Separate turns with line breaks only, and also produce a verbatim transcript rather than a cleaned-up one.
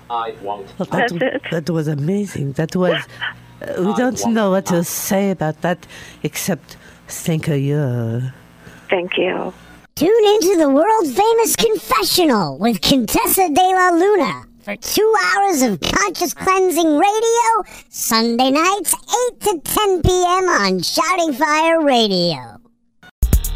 I won't.
Well, that,
That's it.
that was amazing. That was. Uh, we don't know what to say about that except thank you.
Thank you.
Tune into the world-famous Confessional with Contessa De La Luna for two hours of conscious cleansing radio, Sunday nights, eight to ten p.m. on Shouting Fire Radio.